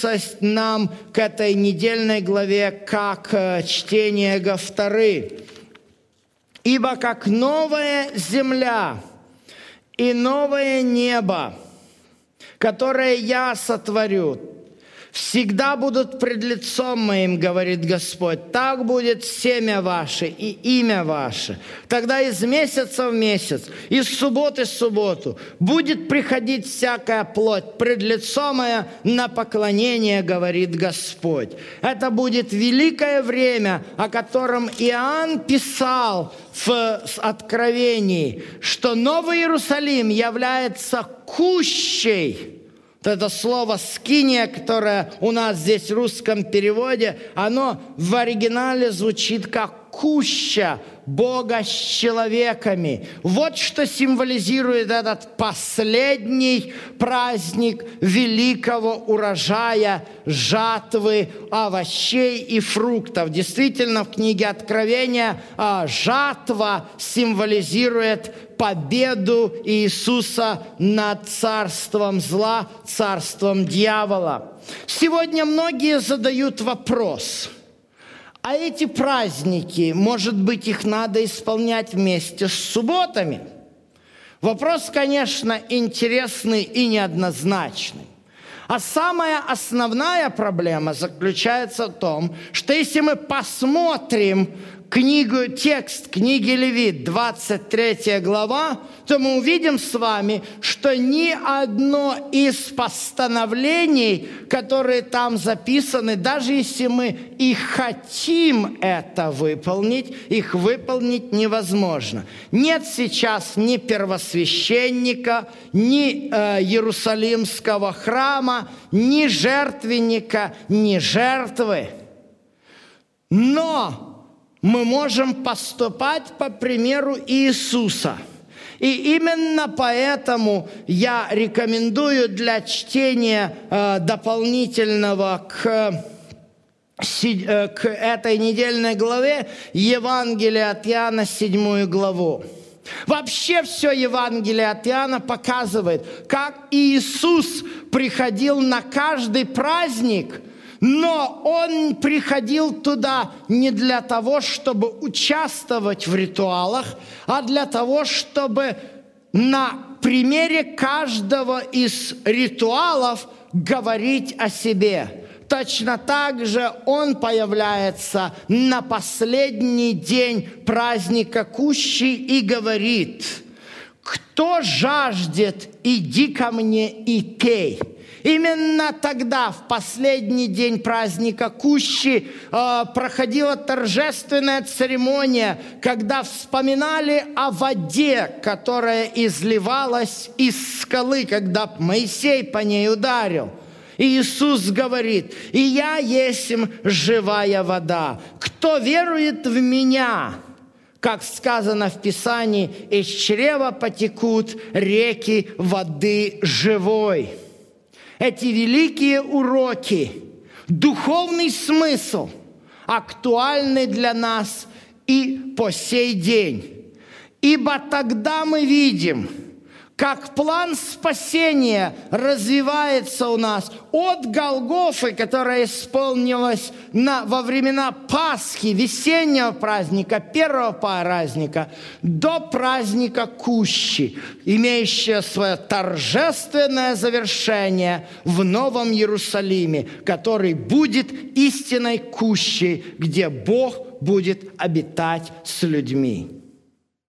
относится нам к этой недельной главе как чтение Гафтары. «Ибо как новая земля и новое небо, которое я сотворю, всегда будут пред лицом моим, говорит Господь, так будет семя ваше и имя ваше. Тогда из месяца в месяц, из субботы в субботу будет приходить всякая плоть пред лицо мое на поклонение, говорит Господь». Это будет великое время, о котором Иоанн писал в Откровении, что Новый Иерусалим является кущей. Это слово «скиния», которое у нас здесь в русском переводе, оно в оригинале звучит как «куща Бога с человеками». Вот что символизирует этот последний праздник великого урожая, жатвы овощей и фруктов. Действительно, в книге Откровения жатва символизирует победу Иисуса над царством зла, царством дьявола. Сегодня многие задают вопрос: а эти праздники, может быть, их надо исполнять вместе с субботами? Вопрос, конечно, интересный и неоднозначный. А самая основная проблема заключается в том, что если мы посмотрим текст книги Левит, 23 глава, то мы увидим с вами, что ни одно из постановлений, которые там записаны, даже если мы и хотим это выполнить, их выполнить невозможно. Нет сейчас ни первосвященника, ни Иерусалимского храма, ни жертвенника, ни жертвы. Но мы можем поступать по примеру Иисуса. И именно поэтому я рекомендую для чтения дополнительного к этой недельной главе Евангелие от Иоанна, 7 главу. Вообще все Евангелие от Иоанна показывает, как Иисус приходил на каждый праздник, но Он приходил туда не для того, чтобы участвовать в ритуалах, а для того, чтобы на примере каждого из ритуалов говорить о себе. Точно так же Он появляется на последний день праздника Кущи и говорит: «Кто жаждет, иди ко мне и пей». Именно тогда, в последний день праздника Кущи, проходила торжественная церемония, когда вспоминали о воде, которая изливалась из скалы, когда Моисей по ней ударил. И Иисус говорит: «И я есмь живая вода. Кто верует в Меня, как сказано в Писании, из чрева потекут реки воды живой». Эти великие уроки, духовный смысл актуальны для нас и по сей день. Ибо тогда мы видим, как план спасения развивается у нас от Голгофы, которая исполнилась во времена Пасхи, весеннего праздника, первого праздника, до праздника Кущи, имеющего свое торжественное завершение в Новом Иерусалиме, который будет истинной Кущей, где Бог будет обитать с людьми.